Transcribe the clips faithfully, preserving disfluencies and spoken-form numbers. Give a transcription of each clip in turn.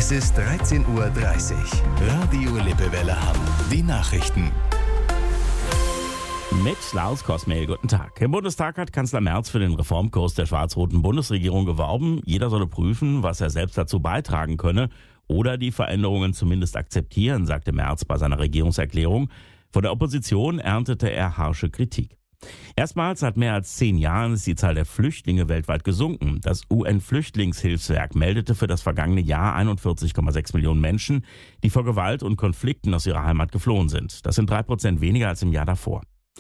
Es ist dreizehn Uhr dreißig. Radio Lippewelle Hamm. Die Nachrichten. Mit Klaus Kosmel, guten Tag. Im Bundestag hat Kanzler Merz für den Reformkurs der schwarz-roten Bundesregierung geworben. Jeder solle prüfen, was er selbst dazu beitragen könne oder die Veränderungen zumindest akzeptieren, sagte Merz bei seiner Regierungserklärung. Von der Opposition erntete er harsche Kritik. Erstmals seit mehr als zehn Jahren ist die Zahl der Flüchtlinge weltweit gesunken. Das U N-Flüchtlingshilfswerk meldete für das vergangene Jahr einundvierzig Komma sechs Millionen Menschen, die vor Gewalt und Konflikten aus ihrer Heimat geflohen sind. Das sind drei Prozent weniger als im Jahr davor.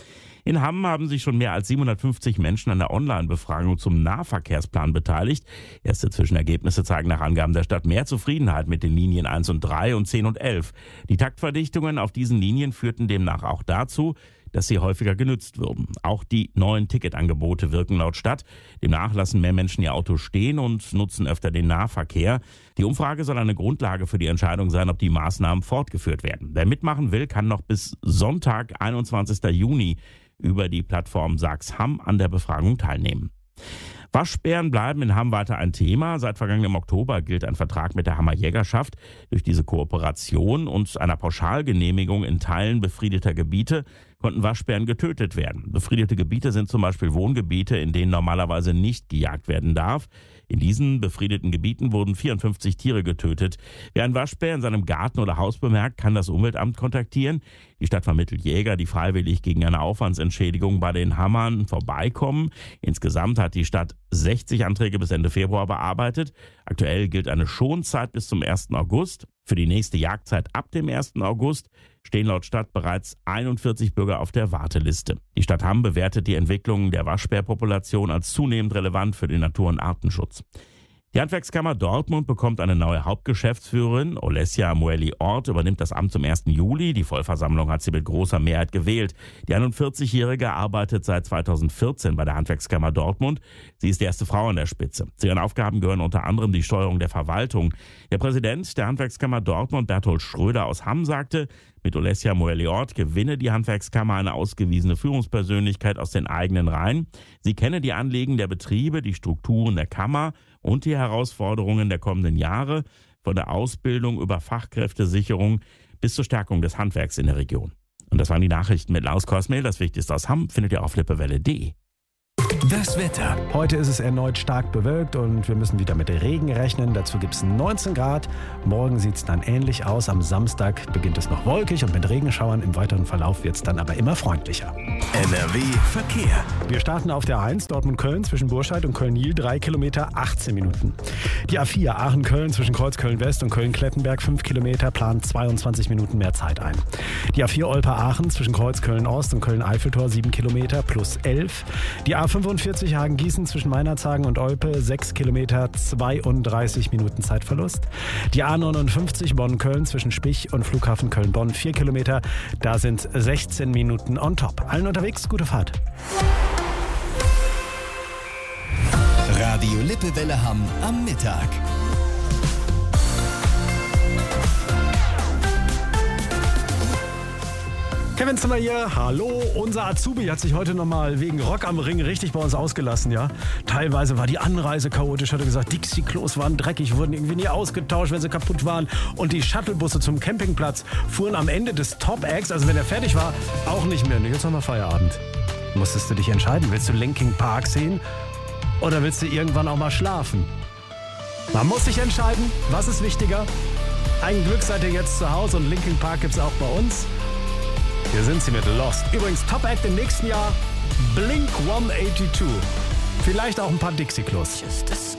In Hamm haben sich schon mehr als siebenhundertfünfzig Menschen an der Online-Befragung zum Nahverkehrsplan beteiligt. Erste Zwischenergebnisse zeigen nach Angaben der Stadt mehr Zufriedenheit mit den Linien eins und drei und zehn und elf. Die Taktverdichtungen auf diesen Linien führten demnach auch dazu, dass sie häufiger genutzt würden. Auch die neuen Ticketangebote wirken laut Stadt. Demnach lassen mehr Menschen ihr Auto stehen und nutzen öfter den Nahverkehr. Die Umfrage soll eine Grundlage für die Entscheidung sein, ob die Maßnahmen fortgeführt werden. Wer mitmachen will, kann noch bis Sonntag, einundzwanzigsten Juni, über die Plattform Sachs Hamm an der Befragung teilnehmen. Waschbären bleiben in Hamm weiter ein Thema. Seit vergangenem Oktober gilt ein Vertrag mit der Hammer Jägerschaft. Durch diese Kooperation und einer Pauschalgenehmigung in Teilen befriedeter Gebiete konnten Waschbären getötet werden. Befriedete Gebiete sind zum Beispiel Wohngebiete, in denen normalerweise nicht gejagt werden darf. In diesen befriedeten Gebieten wurden vierundfünfzig Tiere getötet. Wer einen Waschbär in seinem Garten oder Haus bemerkt, kann das Umweltamt kontaktieren. Die Stadt vermittelt Jäger, die freiwillig gegen eine Aufwandsentschädigung bei den Hammern vorbeikommen. Insgesamt hat die Stadt sechzig Anträge bis Ende Februar bearbeitet. Aktuell gilt eine Schonzeit bis zum ersten August. Für die nächste Jagdzeit ab dem ersten August stehen laut Stadt bereits einundvierzig Bürger auf der Warteliste. Die Stadt Hamm bewertet die Entwicklung der Waschbärpopulation als zunehmend relevant für den Natur- und Artenschutz. Die Handwerkskammer Dortmund bekommt eine neue Hauptgeschäftsführerin. Olesja Moeli-Ort übernimmt das Amt zum ersten Juli. Die Vollversammlung hat sie mit großer Mehrheit gewählt. Die einundvierzigjährige arbeitet seit zweitausendvierzehn bei der Handwerkskammer Dortmund. Sie ist die erste Frau an der Spitze. Zu ihren Aufgaben gehören unter anderem die Steuerung der Verwaltung. Der Präsident der Handwerkskammer Dortmund, Berthold Schröder aus Hamm, sagte, mit Olesja Moeli-Ort gewinne die Handwerkskammer eine ausgewiesene Führungspersönlichkeit aus den eigenen Reihen. Sie kenne die Anliegen der Betriebe, die Strukturen der Kammer und die Herausforderungen der kommenden Jahre, von der Ausbildung über Fachkräftesicherung bis zur Stärkung des Handwerks in der Region. Und das waren die Nachrichten mit Klaus Kosmel. Das Wichtigste aus Hamm findet ihr auf lippewelle punkt de. Das Wetter. Heute ist es erneut stark bewölkt und wir müssen wieder mit Regen rechnen. Dazu gibt es neunzehn Grad. Morgen sieht es dann ähnlich aus. Am Samstag beginnt es noch wolkig und mit Regenschauern. Im weiteren Verlauf wird es dann aber immer freundlicher. N R W Verkehr. Wir starten auf der eins Dortmund-Köln zwischen Burscheid und Köln-Niel, drei Kilometer, achtzehn Minuten. Die A vier Aachen-Köln zwischen Kreuzköln-West und Köln-Klettenberg, fünf Kilometer, plant zweiundzwanzig Minuten mehr Zeit ein. Die A vier Olpe-Aachen zwischen Kreuzköln-Ost und Köln-Eiffeltor, sieben Kilometer plus elf. Die A fünfundvierzig Hagen-Gießen zwischen Meinerzhagen und Olpe, sechs Kilometer, zweiunddreißig Minuten Zeitverlust. Die A neunundfünfzig Bonn-Köln zwischen Spich und Flughafen Köln-Bonn, vier Kilometer, da sind sechzehn Minuten on top. Allen unterwegs, gute Fahrt. Radio Lippewelle Hamm am Mittag. Kevin Zimmer hier, hallo. Unser Azubi hat sich heute nochmal wegen Rock am Ring richtig bei uns ausgelassen, ja. Teilweise war die Anreise chaotisch, hat er gesagt, Dixie-Klos waren dreckig, wurden irgendwie nie ausgetauscht, wenn sie kaputt waren. Und die Shuttlebusse zum Campingplatz fuhren am Ende des Top-Acts, also wenn er fertig war, auch nicht mehr. Jetzt nochmal Feierabend. Musstest du dich entscheiden, willst du Linkin Park sehen oder willst du irgendwann auch mal schlafen? Man muss sich entscheiden, was ist wichtiger. Ein Glück seid ihr jetzt zu Hause und Linkin Park gibt's auch bei uns. Hier sind sie mit Lost. Übrigens Top Act im nächsten Jahr, Blink hundertzweiundachtzig. Vielleicht auch ein paar Dixie-Klos.